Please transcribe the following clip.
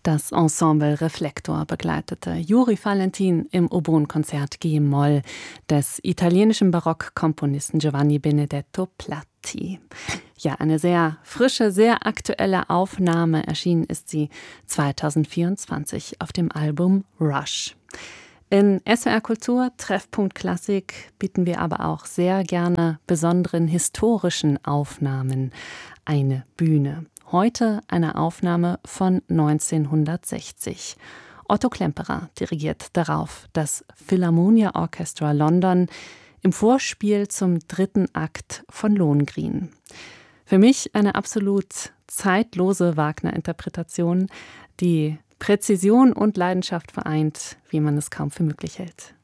Das Ensemble Reflektor begleitete Juri Valentin im Oboenkonzert G-Moll des italienischen Barockkomponisten Giovanni Benedetto Platti. Ja, eine sehr frische, sehr aktuelle Aufnahme. Erschienen ist sie 2024 auf dem Album Rush. In SWR Kultur Treffpunkt Klassik bieten wir aber auch sehr gerne besonderen historischen Aufnahmen eine Bühne. Heute eine Aufnahme von 1960. Otto Klemperer dirigiert darauf das Philharmonia Orchestra London im Vorspiel zum 3. Akt von Lohengrin. Für mich eine absolut zeitlose Wagner-Interpretation, die Präzision und Leidenschaft vereint, wie man es kaum für möglich hält.